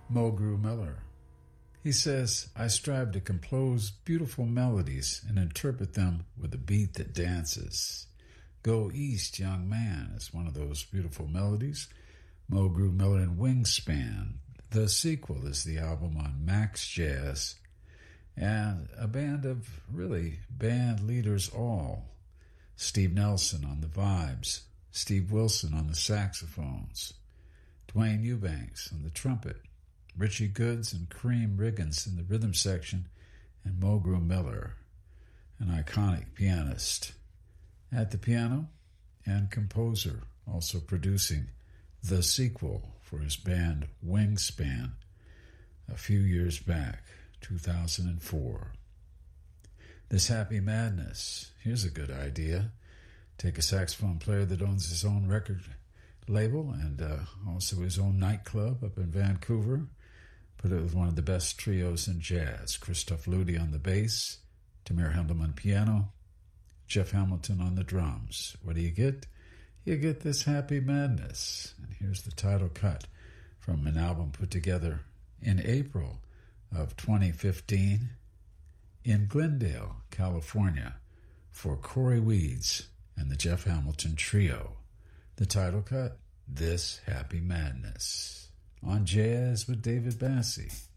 Mulgrew Miller. He says, I strive to compose beautiful melodies and interpret them with a beat that dances. Go East, Young Man is one of those beautiful melodies. Mulgrew Miller and Wingspan. The Sequel is the album on Max Jazz. And a band of really band leaders all. Steve Nelson on the vibes. Steve Wilson on the saxophones. Dwayne Eubanks on the trumpet. Richie Goods and Kareem Riggins in the rhythm section, and Mulgrew Miller, an iconic pianist, at the piano and composer, also producing The Sequel for his band Wingspan a few years back, 2004. This Happy Madness, here's a good idea. Take a saxophone player that owns his own record label and also his own nightclub up in Vancouver. Put it with one of the best trios in jazz. Christoph Ludi on the bass, Tamir Hendelman piano, Jeff Hamilton on the drums. What do you get? You get this Happy Madness. And here's the title cut from an album put together in April of 2015 in Glendale, California, for Corey Weeds and the Jeff Hamilton Trio. The title cut, This Happy Madness. On Jazz with David Bassie.